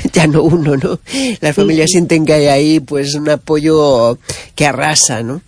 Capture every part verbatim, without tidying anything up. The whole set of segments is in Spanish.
ya no uno, ¿no? Las familias sí, sí. sienten que hay ahí pues un apoyo que arrasa, ¿no?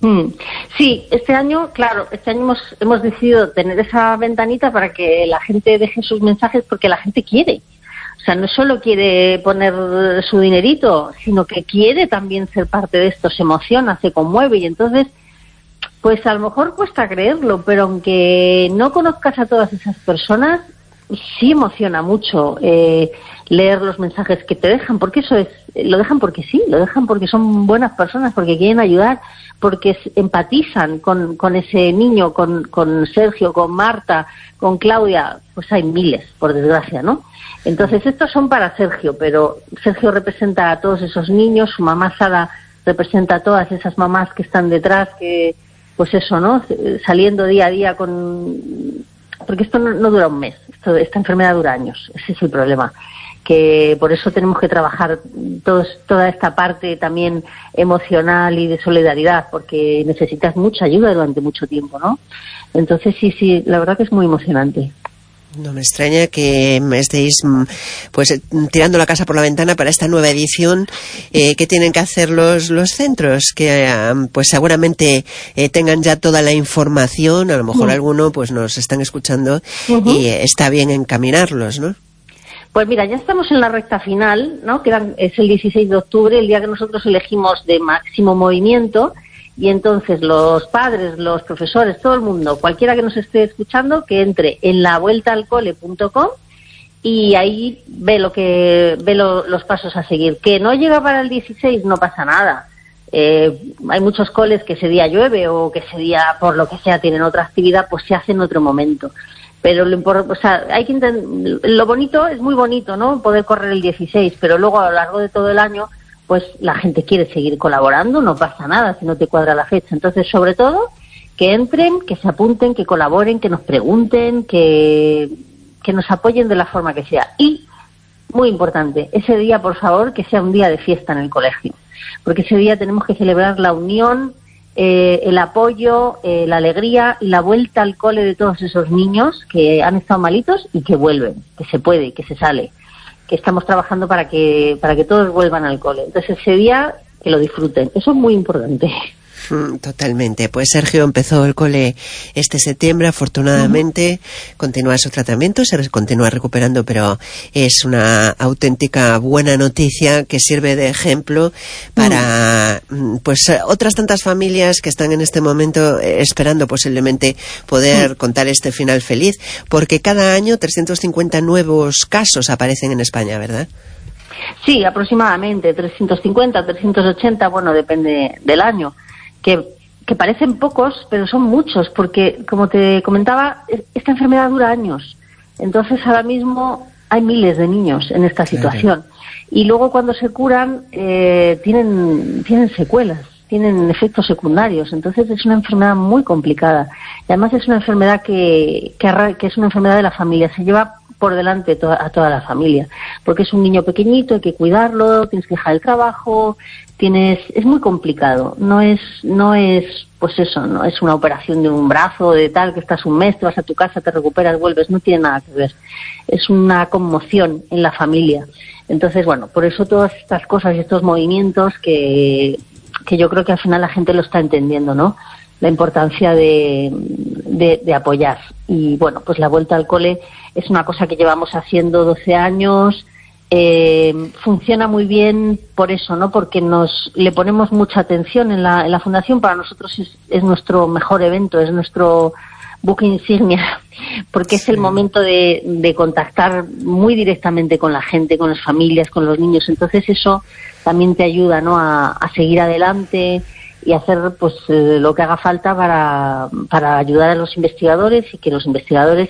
Sí, este año, claro, este año hemos, hemos decidido tener esa ventanita para que la gente deje sus mensajes, porque la gente quiere. O sea, no solo quiere poner su dinerito, sino que quiere también ser parte de esto, se emociona, se conmueve, y entonces, pues a lo mejor cuesta creerlo, pero aunque no conozcas a todas esas personas, sí emociona mucho eh, leer los mensajes que te dejan, porque eso es, lo dejan porque sí, lo dejan porque son buenas personas, porque quieren ayudar, porque empatizan con, con ese niño, con, con Sergio, con Marta, con Claudia. Pues hay miles, por desgracia, ¿no? Entonces estos son para Sergio, pero Sergio representa a todos esos niños, su mamá Sara representa a todas esas mamás que están detrás, que pues eso, ¿no? Saliendo día a día con... Porque esto no, no dura un mes, esto, esta enfermedad dura años, ese es el problema. Que por eso tenemos que trabajar todos, toda esta parte también emocional y de solidaridad, porque necesitas mucha ayuda durante mucho tiempo, ¿no? Entonces sí, sí, la verdad que es muy emocionante. No me extraña que estéis pues tirando la casa por la ventana para esta nueva edición. Eh, ¿Qué tienen que hacer los, los centros? Que eh, pues seguramente eh, tengan ya toda la información, a lo mejor uh-huh. alguno pues nos están escuchando uh-huh. y eh, está bien encaminarlos, ¿no? Pues mira, ya estamos en la recta final, ¿no? Quedan, es el dieciséis de octubre, el día que nosotros elegimos de máximo movimiento, y entonces los padres, los profesores, todo el mundo, cualquiera que nos esté escuchando, que entre en la vuelta al cole punto com y ahí ve lo que ve lo, los pasos a seguir. Que no llega para el dieciséis, no pasa nada. Eh, hay muchos coles que ese día llueve o que ese día, por lo que sea, tienen otra actividad, pues se hace en otro momento. Pero lo, o sea, hay que intent- lo bonito es muy bonito, ¿no? Poder correr el dieciséis, pero luego a lo largo de todo el año, pues la gente quiere seguir colaborando, no pasa nada si no te cuadra la fecha. Entonces, sobre todo, que entren, que se apunten, que colaboren, que nos pregunten, que, que nos apoyen de la forma que sea. Y, muy importante, ese día, por favor, que sea un día de fiesta en el colegio, porque ese día tenemos que celebrar la unión, Eh, el apoyo, eh, la alegría y la vuelta al cole de todos esos niños que han estado malitos y que vuelven, que se puede, que se sale, que estamos trabajando para que para que todos vuelvan al cole. Entonces ese día que lo disfruten, eso es muy importante. Totalmente. Pues Sergio empezó el cole este septiembre, afortunadamente, uh-huh. continúa su tratamiento, se continúa recuperando, pero es una auténtica buena noticia que sirve de ejemplo para uh-huh. pues otras tantas familias que están en este momento esperando posiblemente poder uh-huh. contar este final feliz, porque cada año trescientos cincuenta nuevos casos aparecen en España, ¿verdad? Sí, aproximadamente trescientos cincuenta, trescientos ochenta, bueno, depende del año. Que, que parecen pocos, pero son muchos, porque, como te comentaba, esta enfermedad dura años. Entonces, ahora mismo hay miles de niños en esta situación. Claro. Y luego, cuando se curan, eh, tienen, tienen secuelas, tienen efectos secundarios. Entonces, es una enfermedad muy complicada. Y además, es una enfermedad que, que, que es una enfermedad de la familia. Se lleva por delante to- a toda la familia, porque es un niño pequeñito, hay que cuidarlo, tienes que dejar el trabajo, tienes, es muy complicado, no es, no es, pues eso, no es una operación de un brazo, de tal, que estás un mes, te vas a tu casa, te recuperas, vuelves, no tiene nada que ver, es una conmoción en la familia. Entonces, bueno, por eso todas estas cosas y estos movimientos que, que yo creo que al final la gente lo está entendiendo, ¿no? La importancia de, de, de apoyar. Y bueno, pues la vuelta al cole es una cosa que llevamos haciendo doce años, eh, funciona muy bien por eso, ¿no? Porque nos le ponemos mucha atención en la, en la fundación. Para nosotros es, es nuestro mejor evento, es nuestro buque insignia, porque es el momento de, de contactar muy directamente con la gente, con las familias, con los niños. Entonces eso también te ayuda, ¿no? A, a seguir adelante y hacer pues eh, lo que haga falta para, para ayudar a los investigadores y que los investigadores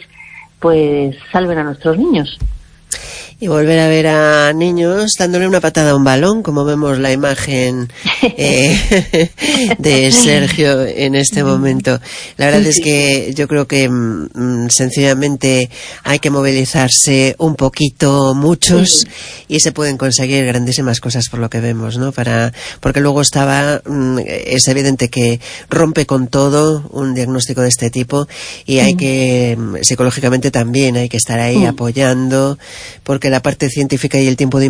pues salven a nuestros niños. Y volver a ver a niños dándole una patada a un balón, como vemos la imagen eh, de Sergio en este momento. La verdad es que yo creo que mm, sencillamente hay que movilizarse un poquito, muchos, y se pueden conseguir grandísimas cosas por lo que vemos, ¿no? Para, porque luego estaba, mm, es evidente que rompe con todo un diagnóstico de este tipo y hay que, psicológicamente también hay que estar ahí apoyando, porque la parte científica y el tiempo de